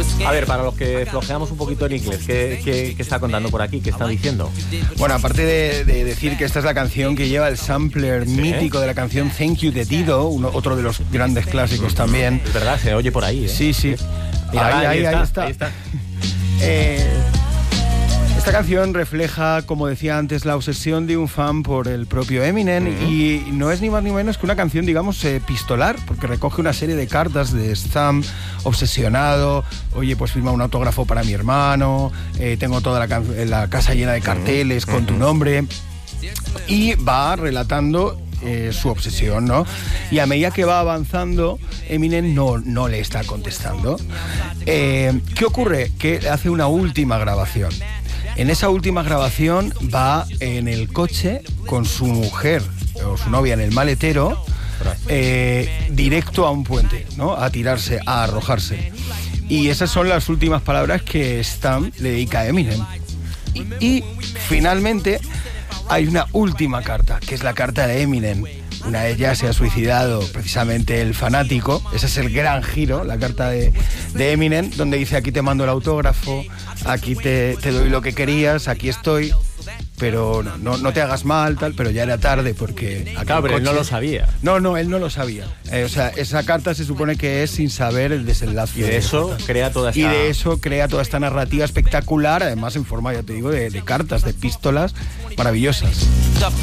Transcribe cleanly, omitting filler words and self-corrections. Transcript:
A ver, para los que flojeamos un poquito en inglés, ¿qué está contando por aquí? ¿Qué está diciendo? Bueno, aparte de decir que esta es la canción que lleva el sampler mítico de la canción Thank You de Dido, otro de los grandes clásicos también. Es verdad, se oye por ahí, ¿eh? Sí, sí. Mira, Ahí está. Esta canción refleja, como decía antes, la obsesión de un fan por el propio Eminem y no es ni más ni menos que una canción, digamos, epistolar, porque recoge una serie de cartas de Stan obsesionado. Oye, pues firma un autógrafo para mi hermano, tengo toda la casa llena de carteles con tu nombre, y va relatando su obsesión, ¿no? Y a medida que va avanzando, Eminem no le está contestando. ¿Qué ocurre? Que hace una última grabación. En esa última grabación va en el coche con su mujer o su novia en el maletero, directo a un puente, ¿no? A tirarse, a arrojarse. Y esas son las últimas palabras que Stan le dedica a Eminem. Y finalmente hay una última carta, que es la carta de Eminem. Una de ellas se ha suicidado precisamente el fanático. Ese es el gran giro, la carta de Eminem, donde dice: aquí te mando el autógrafo, aquí te doy lo que querías, aquí estoy, pero no te hagas mal, tal. Pero ya era tarde porque... Claro, pero él no lo sabía. No, él no lo sabía. O sea, esa carta se supone que es sin saber el desenlace. Y de eso crea toda esta narrativa espectacular, además en forma, ya te digo, de cartas, de epístolas maravillosas.